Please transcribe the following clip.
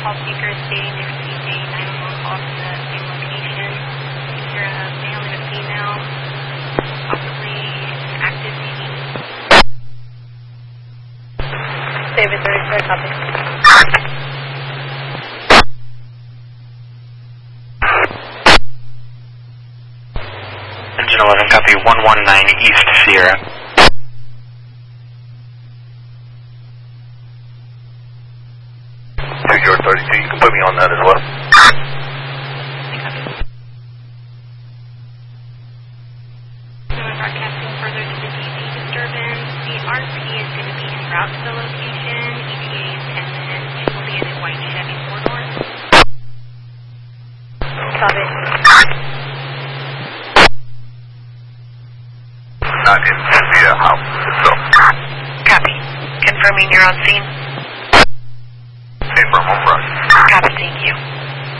call speaker is stating they received a 911 call from the same location. Either a male and a female, possibly an active PD. David 34, copy. Engine 11, copy 119 East Sierra. York 32, you can put me on that as well. We're broadcasting further to the DZ disturbance. The RP is going to be en route to the location. ETA is 10 minutes. It will be in a white Chevy 4-door. Copy. Not in the house itself. Copy. Confirming you're on scene. Confirm home front. Copy, thank you.